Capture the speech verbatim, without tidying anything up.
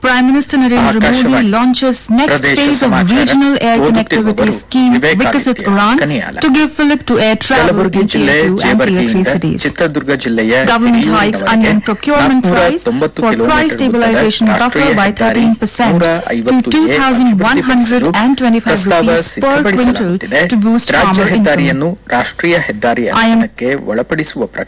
Prime Minister Narendra Modi launches next phase of regional air connectivity scheme Vikasit Udan to give fillip to air travel in tier two and tier three cities. Government hikes onion procurement price for price stabilization buffer by thirteen percent to two thousand one hundred twenty-five rupees per quintal to boost farmer income. I am